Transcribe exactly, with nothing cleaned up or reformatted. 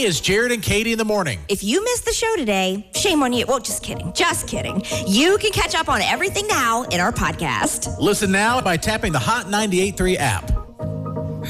Today is Jared and Katie in the morning. If you missed the show today, shame on you. Well, just kidding. Just kidding. You can catch up on everything now in our podcast. Listen now by tapping the Hot ninety-eight point three app.